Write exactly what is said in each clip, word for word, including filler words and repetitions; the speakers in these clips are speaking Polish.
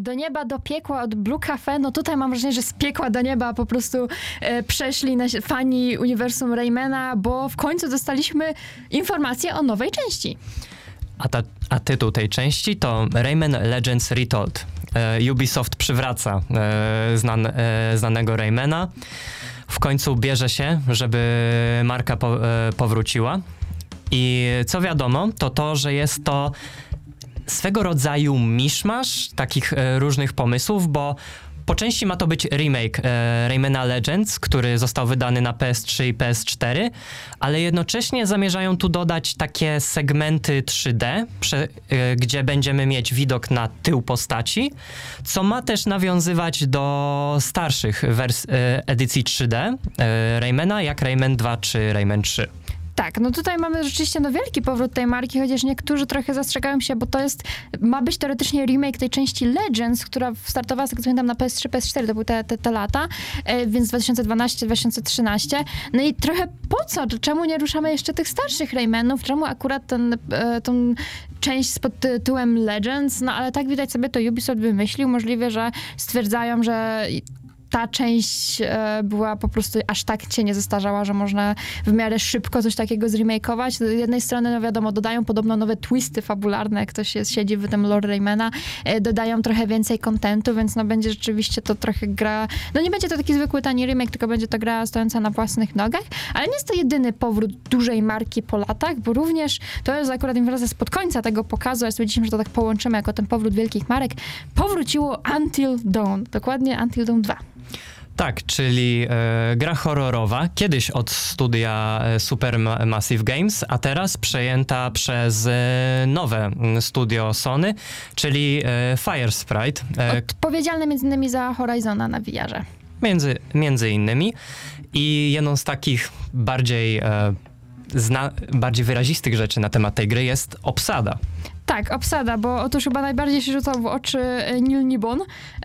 do nieba, do piekła od Blue Cafe, no tutaj mam wrażenie, że z piekła do nieba po prostu e, przeszli nasi fani uniwersum Raymana, bo w końcu dostaliśmy informację o nowej części. A, ta, a tytuł tej części to Rayman Legends Retold. E, Ubisoft przywraca e, znan, e, znanego Raymana. W końcu bierze się, żeby marka po, e, powróciła. I co wiadomo, to to, że jest to swego rodzaju miszmasz takich e, różnych pomysłów, bo po części ma to być remake e, Raymana Legends, który został wydany na P S trzy i P S cztery, ale jednocześnie zamierzają tu dodać takie segmenty trzy D, prze, e, gdzie będziemy mieć widok na tył postaci, co ma też nawiązywać do starszych wers- e, edycji trzy D e, Raymana, jak Rayman dwa czy Rayman trzy. Tak, no tutaj mamy rzeczywiście no wielki powrót tej marki, chociaż niektórzy trochę zastrzegają się, bo to jest, ma być teoretycznie remake tej części Legends, która startowała, z tego co pamiętam, na P S trzy, P S cztery, to były te, te, te lata, e, więc dwa tysiące dwunasty, dwa tysiące trzynasty. No i trochę po co? Czemu nie ruszamy jeszcze tych starszych Raymanów? Czemu akurat ten, e, tą część pod tytułem Legends? No ale tak widać sobie to Ubisoft wymyślił. Możliwe, że stwierdzają, że ta część e, była po prostu aż tak się nie zestarzała, że można w miarę szybko coś takiego zremakeować. Z jednej strony, no wiadomo, dodają podobno nowe twisty fabularne, jak ktoś jest, siedzi w tym lore Raymana, e, dodają trochę więcej kontentu, więc no będzie rzeczywiście to trochę gra, no nie będzie to taki zwykły tani remake, tylko będzie to gra stojąca na własnych nogach, ale nie jest to jedyny powrót dużej marki po latach, bo również to jest akurat informacja spod końca tego pokazu, ja stwierdziliśmy, że to tak połączymy jako ten powrót wielkich marek. Powróciło Until Dawn, dokładnie Until Dawn dwa. Tak, czyli e, gra horrorowa, kiedyś od studia e, Supermassive Games, a teraz przejęta przez e, nowe studio Sony, czyli e, Firesprite. E, Odpowiedzialne między innymi za Horizona na V R-ze. Między, między innymi. I jedną z takich bardziej, e, zna, bardziej wyrazistych rzeczy na temat tej gry jest obsada. Tak, obsada, bo otóż chyba najbardziej się rzucał w oczy Neil Nibbon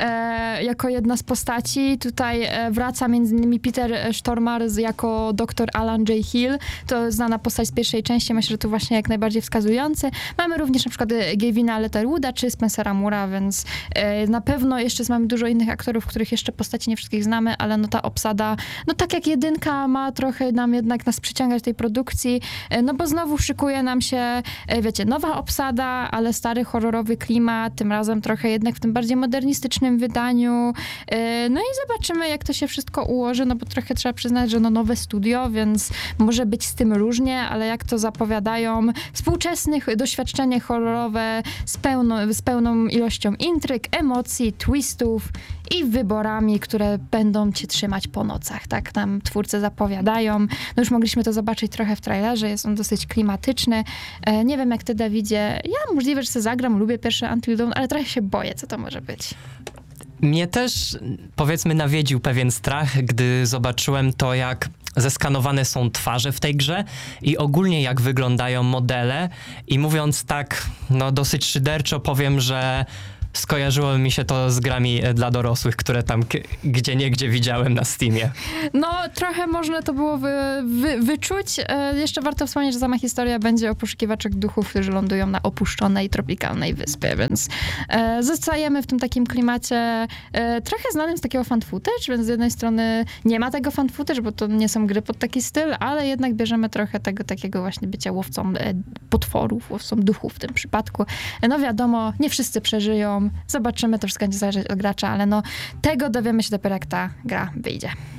e, jako jedna z postaci. Tutaj e, wraca między innymi Peter Stormare jako doktor Alan J. Hill. To znana postać z pierwszej części, myślę, że to właśnie jak najbardziej wskazujący. Mamy również na przykład Gavina Letterwooda czy Spencera Moore'a, więc e, na pewno jeszcze mamy dużo innych aktorów, których jeszcze postaci nie wszystkich znamy, ale no ta obsada, no tak jak jedynka ma trochę nam jednak nas przyciągać tej produkcji, e, no bo znowu szykuje nam się, e, wiecie, nowa obsada, ale stary horrorowy klimat, tym razem trochę jednak w tym bardziej modernistycznym wydaniu. No i zobaczymy, jak to się wszystko ułoży, no bo trochę trzeba przyznać, że no nowe studio, więc może być z tym różnie, ale jak to zapowiadają, współczesne doświadczenie horrorowe z, pełno, z pełną ilością intryg, emocji, twistów i wyborami, które będą cię trzymać po nocach. Tak nam twórcy zapowiadają. No już mogliśmy to zobaczyć trochę w trailerze, jest on dosyć klimatyczny. Nie wiem, jak ty, Dawidzie. Ja możliwe, że sobie zagram, lubię pierwszy Until Dawn, ale trochę się boję, co to może być. Mnie też, powiedzmy, nawiedził pewien strach, gdy zobaczyłem to, jak zeskanowane są twarze w tej grze i ogólnie jak wyglądają modele. I mówiąc tak, no dosyć szyderczo powiem, że skojarzyło mi się to z grami dla dorosłych, które tam k- gdzie niegdzie widziałem na Steamie. No, trochę można to było wy, wy, wyczuć. E, jeszcze warto wspomnieć, że sama historia będzie o poszukiwaczach duchów, którzy lądują na opuszczonej, tropikalnej wyspie, więc e, zostajemy w tym takim klimacie e, trochę znanym z takiego fan footage, więc z jednej strony nie ma tego fan footage, bo to nie są gry pod taki styl, ale jednak bierzemy trochę tego takiego właśnie bycia łowcą e, potworów, łowcą duchów w tym przypadku. E, no wiadomo, nie wszyscy przeżyją. Zobaczymy, to wszystko będzie zależeć od gracza, ale no tego dowiemy się dopiero jak ta gra wyjdzie.